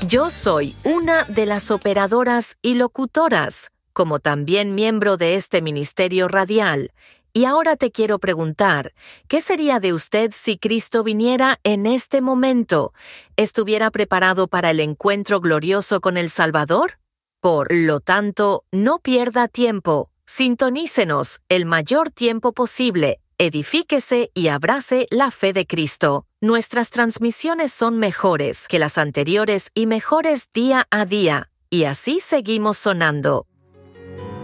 Yo soy una de las operadoras y locutoras, como también miembro de este ministerio radial. Y ahora te quiero preguntar, ¿qué sería de usted si Cristo viniera en este momento? ¿Estuviera preparado para el encuentro glorioso con el Salvador? Por lo tanto, no pierda tiempo. Sintonícenos el mayor tiempo posible. Edifíquese y abrace la fe de Cristo. Nuestras transmisiones son mejores que las anteriores y mejores día a día. Y así seguimos sonando.